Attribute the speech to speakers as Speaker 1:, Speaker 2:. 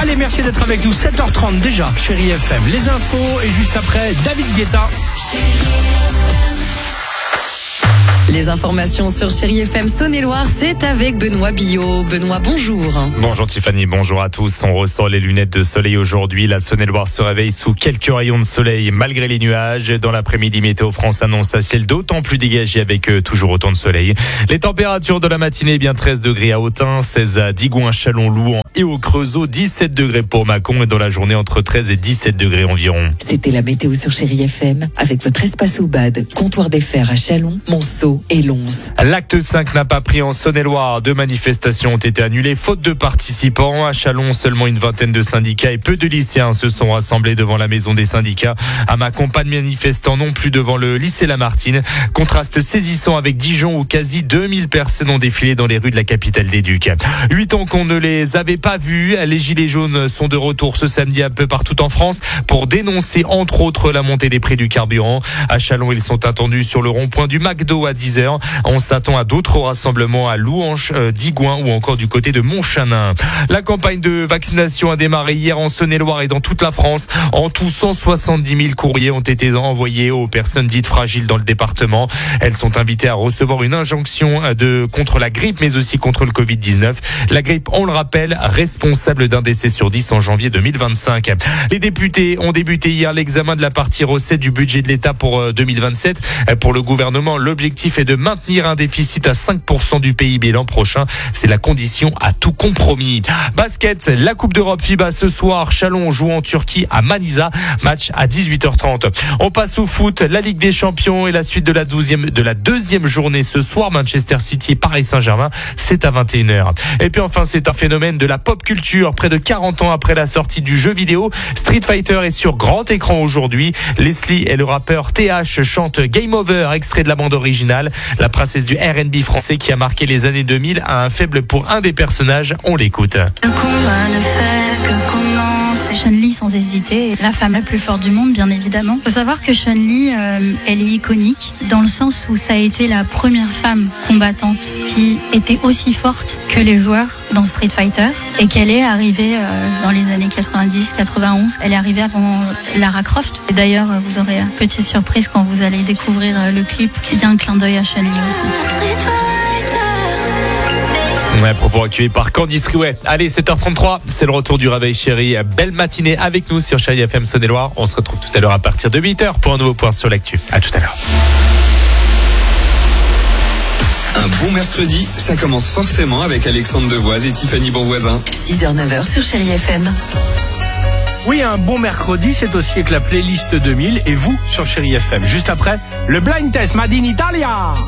Speaker 1: Allez, merci d'être avec nous. 7h30 déjà, Chérie FM. Les infos et juste après, David Guetta.
Speaker 2: Les informations sur Chérie FM Saône-et-Loire, c'est avec Benoît Billot. Benoît, bonjour.
Speaker 3: Bonjour Tiffany, bonjour à tous. On ressort les lunettes de soleil aujourd'hui. La Saône-et-Loire se réveille sous quelques rayons de soleil malgré les nuages. Dans l'après-midi, Météo France annonce un ciel d'autant plus dégagé avec toujours autant de soleil. Les températures de la matinée, bien 13 degrés à Autun, 16 à Digoin, Chalon, Louan et au Creusot, 17 degrés pour Mâcon et dans la journée entre 13 et 17 degrés environ.
Speaker 4: C'était la météo sur Chérie FM avec votre espace au bad, comptoir des fers à Chalon, Monceau et Lons.
Speaker 3: L'acte 5 n'a pas pris en Saône-et-Loire. 2 manifestations ont été annulées faute de participants. À Chalon, seulement une vingtaine de syndicats et peu de lycéens se sont rassemblés devant la maison des syndicats. À Mâcon, pas de manifestants non plus devant le lycée Lamartine. Contraste saisissant avec Dijon où quasi 2000 personnes ont défilé dans les rues de la capitale des Ducs. 8 ans qu'on ne les avait pas vus. Les gilets jaunes sont de retour ce samedi un peu partout en France pour dénoncer entre autres la montée des prix du carburant. À Chalon, ils sont attendus sur le rond-point du McDo à 10h. On s'attend à d'autres rassemblements à Louange, Digoin ou encore du côté de Montchanin. La campagne de vaccination a démarré hier en Saône-et-Loire et dans toute la France. En tout, 170 000 courriers ont été envoyés aux personnes dites fragiles dans le département. Elles sont invitées à recevoir une injonction contre la grippe mais aussi contre le Covid-19. La grippe, on le rappelle, responsable d'un décès sur 10 en janvier 2025. Les députés ont débuté hier l'examen de la partie recette du budget de l'État pour 2027. Pour le gouvernement, l'objectif est de maintenir un déficit à 5% du PIB l'an prochain. C'est la condition à tout compromis. Basket, la Coupe d'Europe FIBA ce soir. Chalon joue en Turquie à Manisa. Match à 18h30. On passe au foot. La Ligue des Champions et la suite de la deuxième journée ce soir. Manchester City, Paris Saint-Germain. C'est à 21h. Et puis enfin, c'est un phénomène de la pop culture. Près de 40 ans après la sortie du jeu vidéo, Street Fighter est sur grand écran aujourd'hui. Leslie et le rappeur TH chantent Game Over, extrait de la bande originale. La princesse du R&B français qui a marqué les années 2000 a un faible pour un des personnages. On l'écoute.
Speaker 5: Le combat ne fait que commencer. Chun-Li sans hésiter, la femme la plus forte du monde bien évidemment. Il faut savoir que Chun-Li, elle est iconique dans le sens où ça a été la première femme combattante qui était aussi forte que les joueurs dans Street Fighter et qu'elle est arrivée dans les années 90-91. Elle est arrivée avant Lara Croft. Et d'ailleurs, vous aurez une petite surprise quand vous allez découvrir le clip. Il y a un clin d'œil à Chun-Li aussi.
Speaker 3: Ouais, propos actués par Candice Riouet. Allez, 7h33, c'est le retour du réveil chéri. Belle matinée avec nous sur Chérie FM Saône-et-Loire. On se retrouve tout à l'heure à partir de 8h pour un nouveau point sur l'actu. À tout à l'heure.
Speaker 6: Un bon mercredi, ça commence forcément avec Alexandre Devoise et Tiffany Bonvoisin.
Speaker 4: 6h-9h sur Chérie FM.
Speaker 1: Oui, un bon mercredi, c'est aussi avec la playlist 2000 et vous sur Chérie FM. Juste après, le blind test Made in Italia.